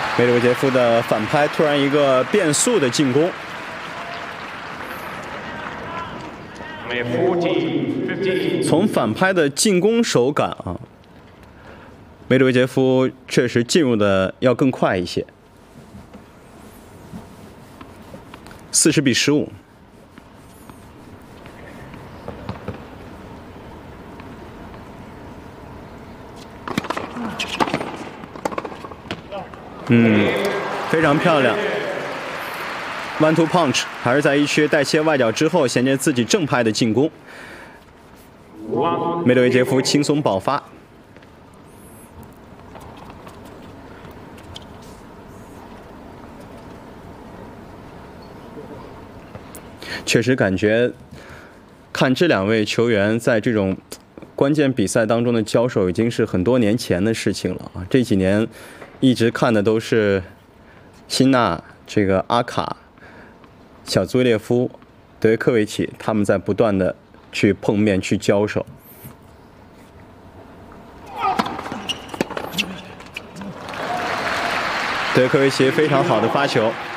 梅德韦杰夫的反拍突然一个变速的进攻。从反拍的进攻手感啊，梅德韦杰夫确实进入的要更快一些。40比15。非常漂亮。One two punch， 还是在一区带切外脚之后衔接自己正拍的进攻。梅德韦杰夫轻松爆发。确实感觉，看这两位球员在这种关键比赛当中的交手，已经是很多年前的事情了啊！这几年一直看的都是辛纳、这个阿卡、小兹维列夫、德约科维奇他们在不断的去碰面、去交手。德约科维奇非常好的发球。